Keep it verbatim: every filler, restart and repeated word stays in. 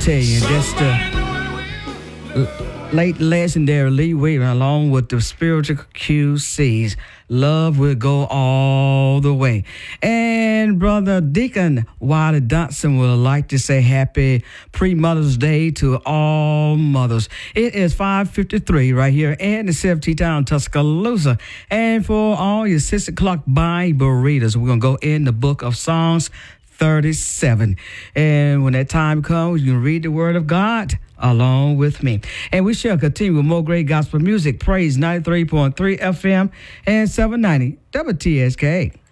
tell you, that's the late legendary Lee Williams, along with the spiritual Q Cs. Love will go all the way. And Brother Deacon Wiley Dotson would like to say happy pre-Mother's Day to all mothers. It is five fifty-three right here in the seventy town Tuscaloosa. And for all your six o'clock Bible readers, we're going to go in the book of Psalms thirty-seven. And when that time comes, you can read the word of God along with me. And we shall continue with more great gospel music. Praise ninety-three point three F M and seven ninety W T S K.